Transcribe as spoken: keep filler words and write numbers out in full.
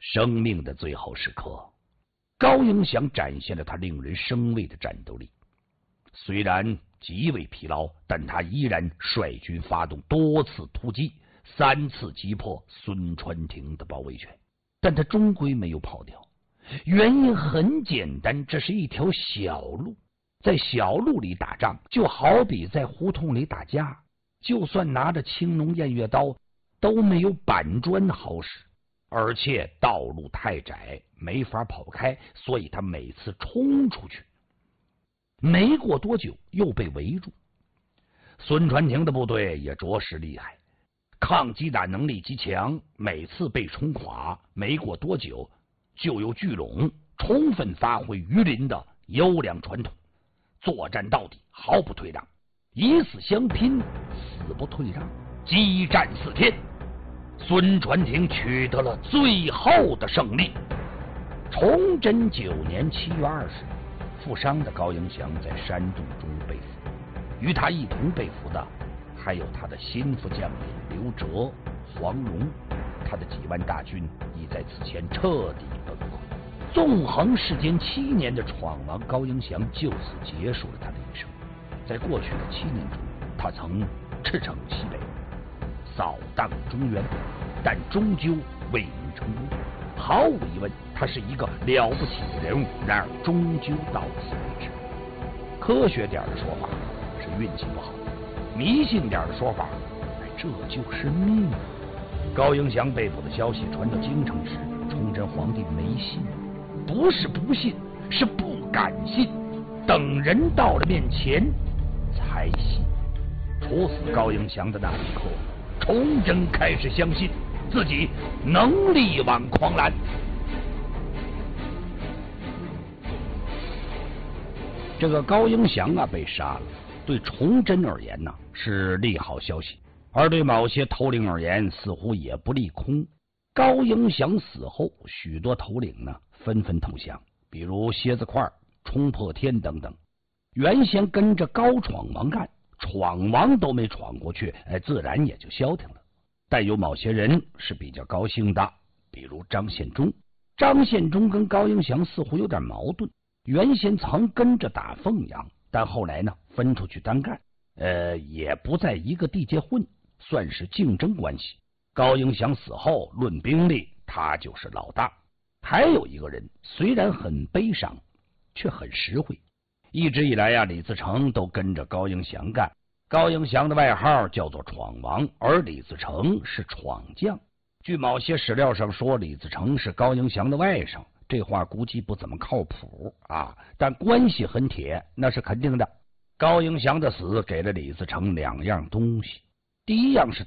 生命的最后时刻，高迎祥展现了他令人生畏的战斗力。虽然极为疲劳，但他依然率军发动多次突击，三次击破孙传庭的包围圈，但他终归没有跑掉。原因很简单，这是一条小路，在小路里打仗就好比在胡同里打架，就算拿着青龙偃月刀都没有板砖好使，而且道路太窄，没法跑开，所以他每次冲出去没过多久又被围住。孙传庭的部队也着实厉害，抗击打能力极强，每次被冲垮没过多久就由聚拢，充分发挥榆林的优良传统，作战到底，毫不退让，以死相拼，死不退让，激战四天。孙传庭取得了最后的胜利。崇祯九年七月二十日，负伤的高迎祥在山洞中被俘，与他一同被俘的还有他的心腹将领刘哲、黄蓉，他的几万大军已在此前彻底崩溃。纵横世间七年的闯王高迎祥就此结束了他的一生。在过去的七年中，他曾驰骋西北，扫荡中原，但终究未能成功。毫无疑问，他是一个了不起的人物，然而终究到此为止。科学点的说法是运气不好，迷信点的说法，哎，这就是命。高迎祥被捕的消息传到京城时，崇祯皇帝没信，不是不信，是不敢信，等人到了面前才信。处死高迎祥的那一刻，崇祯开始相信自己能力挽狂澜。这个高迎祥啊被杀了，对崇祯而言呢是利好消息，而对某些头领而言似乎也不利空。高迎祥死后，许多头领呢纷纷投降，比如蝎子块、冲破天等等。原先跟着高闯王干，闯王都没闯过去，哎，自然也就消停了。但有某些人是比较高兴的，比如张献忠。张献忠跟高迎祥似乎有点矛盾，原先曾跟着打凤阳，但后来呢分出去单干，呃，也不在一个地界混，算是竞争关系。高迎祥死后，论兵力，他就是老大。还有一个人，虽然很悲伤，却很实惠。一直以来呀、啊，李自成都跟着高迎祥干。高迎祥的外号叫做闯王，而李自成是闯将。据某些史料上说，李自成是高迎祥的外甥，这话估计不怎么靠谱啊，但关系很铁，那是肯定的。高迎祥的死给了李自成两样东西，第一样是